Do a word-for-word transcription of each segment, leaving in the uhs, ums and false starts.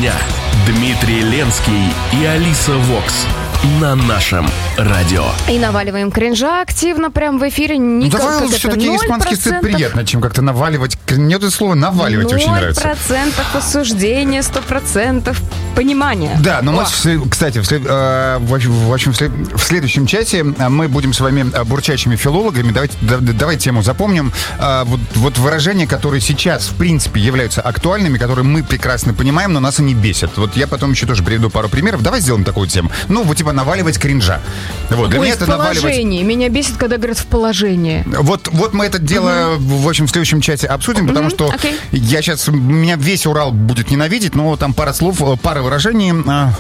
дня. Дмитрий Ленский и Алиса Вокс на нашем радио. И наваливаем кринжа активно, прям в эфире. Ну, давай все-таки испанский стыд приятно, чем как-то наваливать. Мне это слово наваливать очень нравится. ноль процентов осуждения, сто процентов понимания. Да, но мы, кстати, в, след, э, в, в, общем, в следующем чате мы будем с вами бурчачими филологами. Давайте, да, давай тему запомним. Э, вот, вот выражения, которые сейчас, в принципе, являются актуальными, которые мы прекрасно понимаем, но нас они бесят. Вот я потом еще тоже приведу пару примеров. Давай сделаем такую тему. Ну, вот типа наваливать кринжа. Вот, для Ой, меня в это положении. наваливать... Меня бесит, когда говорят в положении. Вот, вот мы это дело, угу. в общем, в следующем чате обсудим, потому угу. что okay. я сейчас... Меня весь Урал будет ненавидеть, но там пара слов, пара выражений... А...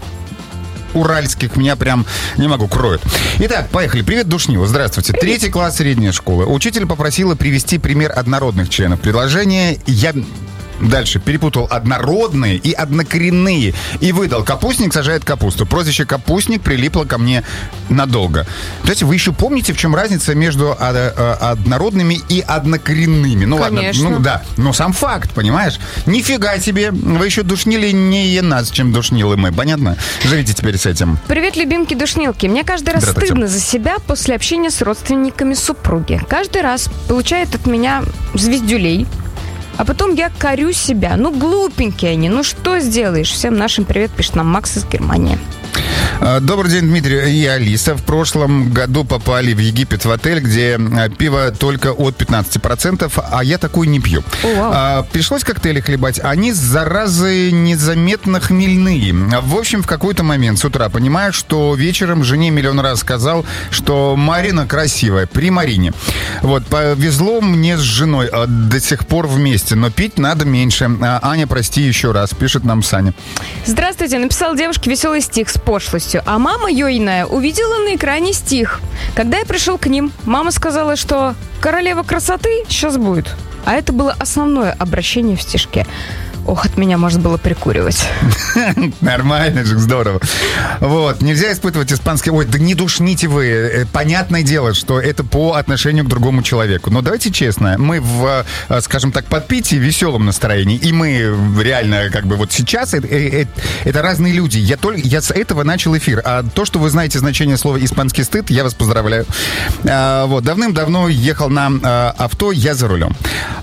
уральских меня прям, не могу, кроют. Итак, поехали. Привет, Душнила. Здравствуйте. Привет. Третий класс средней школы. Учитель попросила привести пример однородных членов предложения. Я... Дальше перепутал однородные и однокоренные и выдал: капустник сажает капусту. Прозвище капустник прилипло ко мне надолго. Кстати, вы еще помните, в чем разница между однородными и однокоренными? Ну Конечно. ладно, ну да, но сам факт, понимаешь? Нифига себе, вы еще душнили не нас, чем душнилы мы, понятно? Живите теперь с этим. Привет, любимки душнилки. Мне каждый раз стыдно за себя после общения с родственниками супруги. Каждый раз получает от меня звездюлей. А потом я корю себя. Ну, глупенькие они. Ну, что сделаешь? Всем нашим привет, пишет нам Макс из Германии. Добрый день, Дмитрий и Алиса. В прошлом году попали в Египет в отель, где пиво только от пятнадцати процентов, а я такую не пью. О, Пришлось коктейли хлебать. Они, заразы, незаметно хмельные. В общем, в какой-то момент с утра понимаю, что вечером жене миллион раз сказал, что Марина красивая при Марине. Вот, повезло мне с женой, до сих пор вместе, но пить надо меньше. Аня, прости еще раз, пишет нам Саня. Здравствуйте, написал девушке веселый стих с пошлостью. А мама Йойная увидела на экране стих. Когда я пришел к ним, мама сказала, что королева красоты сейчас будет. А это было основное обращение в стишке. Ох, от меня можно было прикуривать. Нормально же, здорово. Вот, нельзя испытывать испанский... Ой, да не душните вы. Понятное дело, что это по отношению к другому человеку. Но давайте честно, мы в, скажем так, подпитии, веселом настроении, и мы реально, как бы, вот сейчас это, это, это разные люди. Я, только, я с этого начал эфир. А то, что вы знаете значение слова «испанский стыд», я вас поздравляю. А, вот, давным-давно ехал на а, авто, я за рулем.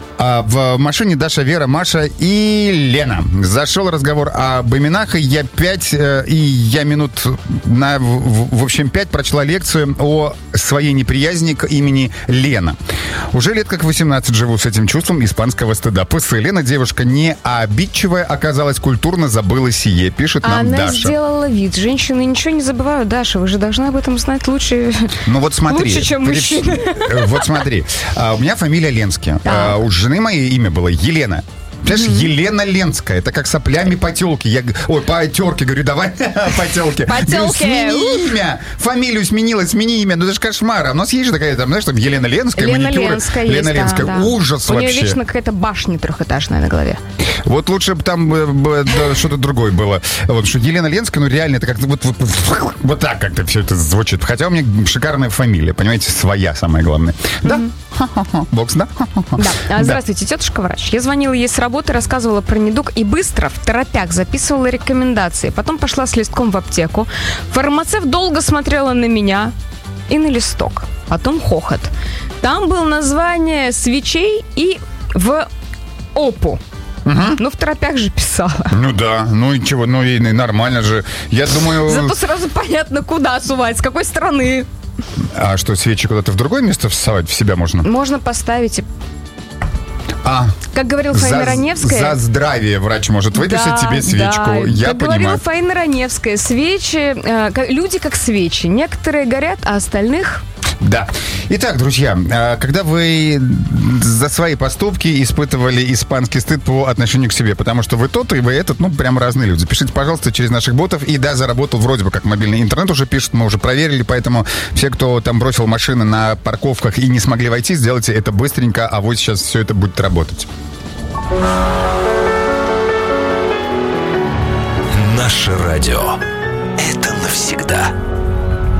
А в машине Даша, Вера, Маша и Лена. Зашел разговор об именах, и я пять, и я минут на, в, в общем, пять прочла лекцию о своей неприязни к имени Лена. Уже лет как восемнадцать живу с этим чувством испанского стыда. Пысы. Лена, девушка не обидчивая, оказалась, культурно забыла сие, пишет нам Она Даша. Она сделала вид. Женщины ничего не забывают. Даша, вы же должны об этом знать лучше, ну, вот смотри, лучше, чем мужчины. Вот смотри, у меня фамилия Ленский. Да. У жены моей имя было Елена. Понимаешь, mm-hmm. Елена Ленская. Это как соплями по тёлке. Я, ой, по тёрке. Говорю, давай по тёлке. По тёлке. Смени имя. Фамилию сменила, смени имя. Ну, это же кошмар. А у нас есть же такая, там, знаешь, там Елена Ленская, Лена маникюры. Ленская Лена есть, Ленская. Да, да. Ужас у вообще. У нее вечно какая-то башня трехэтажная на голове. Вот лучше бы там да, что-то другое было. Вот, что Елена Ленская, ну, реально, это как-то вот, вот, вот так как-то все это звучит. Хотя у меня шикарная фамилия, понимаете, своя, самое главное. Да? Бокс, да? Да. Здравствуйте, тетушка врач. Я звонила ей с работы, рассказывала про недуг и быстро в торопях записывала рекомендации. Потом пошла с листком в аптеку. Фармацевт долго смотрела на меня и на листок. Потом хохот. Там было название свечей и в опу. Угу. Ну, в торопях же писала. Ну да, ну и чего, ну и нормально же. Я думаю... Зато сразу понятно, куда сувать, с какой стороны. А что, свечи куда-то в другое место всовать в себя можно? Можно поставить... А, как говорил Фаина Раневская... За здравие врач может выписать да, тебе свечку. Да. Я как понимаю. говорила Фаина Раневская, свечи... Э, люди как свечи. Некоторые горят, а остальных... Да. Итак, друзья, когда вы за свои поступки испытывали испанский стыд по отношению к себе, потому что вы тот и вы этот, ну, прям разные люди. Пишите, пожалуйста, через наших ботов. И да, заработал вроде бы как мобильный интернет уже пишет, мы уже проверили, поэтому все, кто там бросил машины на парковках и не смогли войти, сделайте это быстренько, а вот сейчас все это будет работать. Наше радио. Это навсегда.